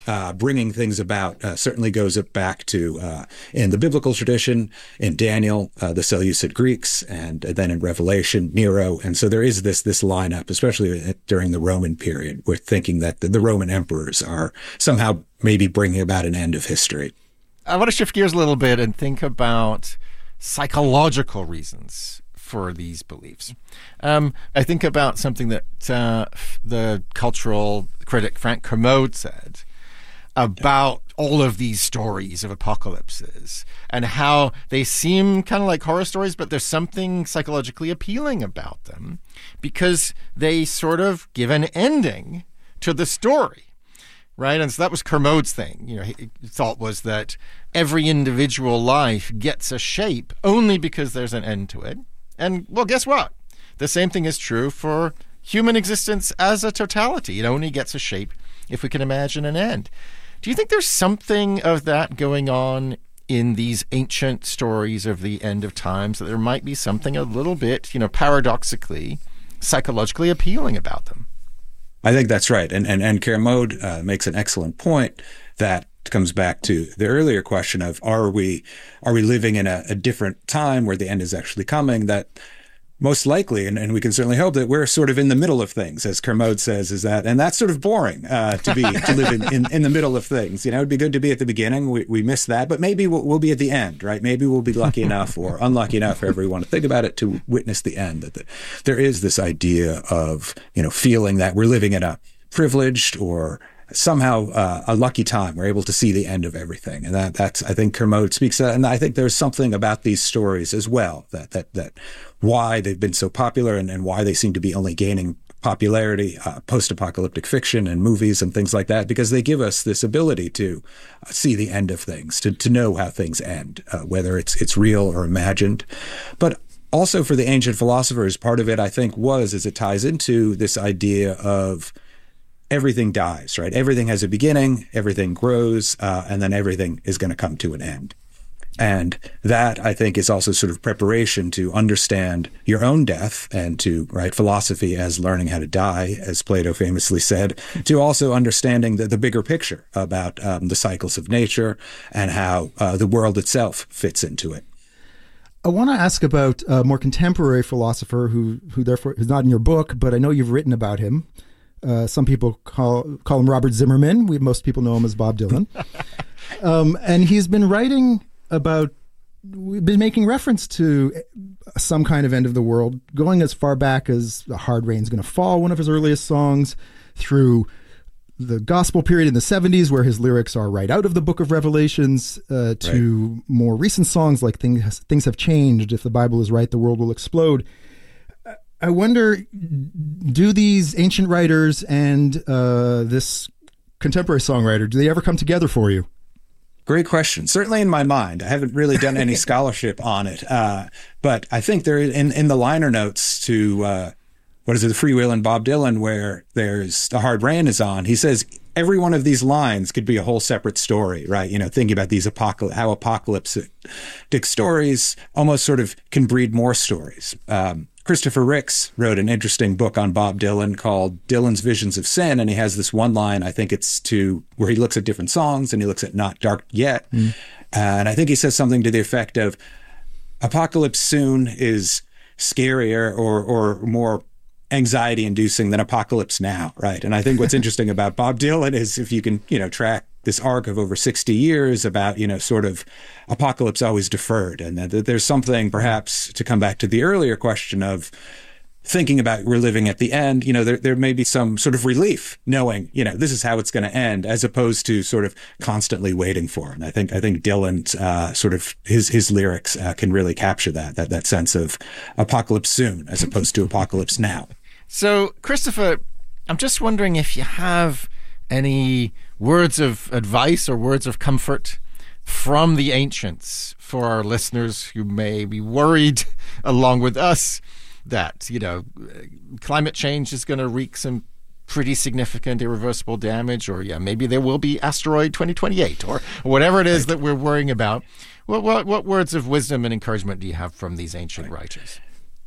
bringing things about certainly goes back to in the biblical tradition, in Daniel, the Seleucid Greeks, and then in Revelation, Nero. And so there is this lineup, especially during the Roman period. We're thinking that the Roman emperors are somehow maybe bringing about an end of history. I want to shift gears a little bit and think about psychological reasons for these beliefs. I think about something that the cultural critic Frank Kermode said about all of these stories of apocalypses and how they seem kind of like horror stories, but there's something psychologically appealing about them because they sort of give an ending to the story, right? And so that was Kermode's thing. His thought was that every individual life gets a shape only because there's an end to it. And, well, guess what? The same thing is true for human existence as a totality. It only gets a shape if we can imagine an end. Do you think there's something of that going on in these ancient stories of the end of times, that there might be something a little bit, paradoxically, psychologically appealing about them? I think that's right. And Kermode makes an excellent point that comes back to the earlier question of are we living in a different time where the end is actually coming, that most likely, and we can certainly hope that we're sort of in the middle of things, as Kermode says, and that's sort of boring to live in the middle of things. It'd be good to be at the beginning. We miss that, but maybe we'll be at the end, right? Maybe we'll be lucky enough or unlucky enough, however you want to think about it, to witness the end. That there is this idea of feeling that we're living in a privileged or somehow a lucky time. We're able to see the end of everything. And that's, I think Kermode speaks to that. And I think there's something about these stories as well, that why they've been so popular and why they seem to be only gaining popularity, post-apocalyptic fiction and movies and things like that, because they give us this ability to see the end of things, to know how things end, whether it's real or imagined. But also for the ancient philosophers, part of it, I think, is it ties into this idea of everything dies, right? Everything has a beginning, everything grows, and then everything is going to come to an end. And that, I think, is also sort of preparation to understand your own death and to, philosophy as learning how to die, as Plato famously said, to also understanding the bigger picture about the cycles of nature and how the world itself fits into it. I want to ask about a more contemporary philosopher who therefore is not in your book, but I know you've written about him. Some people call him Robert Zimmerman. Most people know him as Bob Dylan. And he's been writing about, we've been making reference to some kind of end of the world, going as far back as The Hard Rain's Gonna Fall, one of his earliest songs, through the gospel period in the 70s, where his lyrics are right out of the book of Revelations, to more recent songs like Things Have Changed, If the Bible is Right, the World Will Explode. I wonder, do these ancient writers and this contemporary songwriter, do they ever come together for you? Great question. Certainly in my mind. I haven't really done any scholarship on it. But I think there in the liner notes to, The Free Will and Bob Dylan, where there's The Hard Rain is on, he says every one of these lines could be a whole separate story, right? Thinking about these how apocalyptic stories almost sort of can breed more stories. Christopher Ricks wrote an interesting book on Bob Dylan called Dylan's Visions of Sin, and he has this one line, I think it's where he looks at different songs and he looks at Not Dark Yet. And I think he says something to the effect of, apocalypse soon is scarier or more anxiety-inducing than apocalypse now, right? And I think what's interesting about Bob Dylan is if you can, track this arc of over 60 years about, sort of apocalypse always deferred. And that there's something, perhaps, to come back to the earlier question of thinking about we're living at the end, there may be some sort of relief knowing, this is how it's going to end, as opposed to sort of constantly waiting for it. And I think Dylan's sort of his lyrics can really capture that sense of apocalypse soon as opposed to apocalypse now. So, Christopher, I'm just wondering if you have any words of advice or words of comfort from the ancients for our listeners who may be worried, along with us, that, climate change is going to wreak some pretty significant irreversible damage, or maybe there will be asteroid 2028 or whatever it is that we're worrying about. What words of wisdom and encouragement do you have from these ancient writers?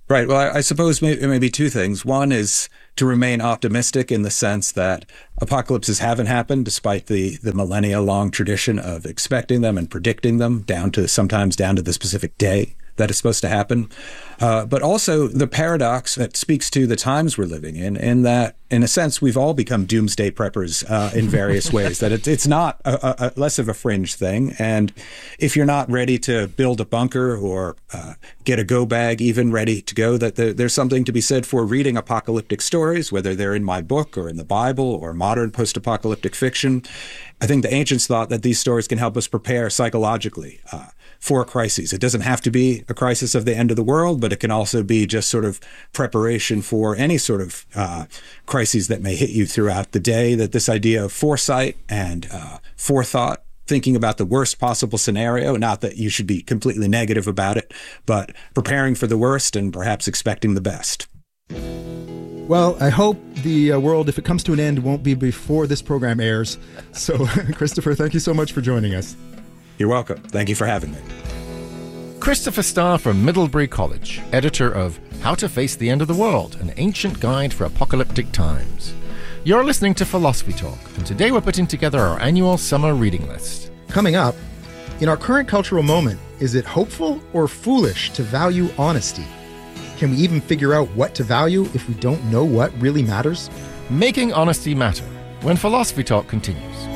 Right. Well, I suppose maybe two things. One is to remain optimistic in the sense that apocalypses haven't happened, despite the millennia-long tradition of expecting them and predicting them, sometimes down to the specific day that is supposed to happen. But also the paradox that speaks to the times we're living in that, in a sense, we've all become doomsday preppers in various ways, that it's not less of a fringe thing. And if you're not ready to build a bunker or get a go bag even ready to go, that there's something to be said for reading apocalyptic stories, whether they're in my book or in the Bible or modern post-apocalyptic fiction. I think the ancients thought that these stories can help us prepare psychologically for crises. It doesn't have to be a crisis of the end of the world, but it can also be just sort of preparation for any sort of crises that may hit you throughout the day, that this idea of foresight and forethought, thinking about the worst possible scenario, not that you should be completely negative about it, but preparing for the worst and perhaps expecting the best. Well, I hope the world, if it comes to an end, won't be before this program airs. So, Christopher, thank you so much for joining us. You're welcome. Thank you for having me. Christopher Starr from Middlebury College, editor of How to Face the End of the World, an ancient guide for apocalyptic times. You're listening to Philosophy Talk, and today we're putting together our annual summer reading list. Coming up, in our current cultural moment, is it hopeful or foolish to value honesty? Can we even figure out what to value if we don't know what really matters? Making honesty matter, when Philosophy Talk continues.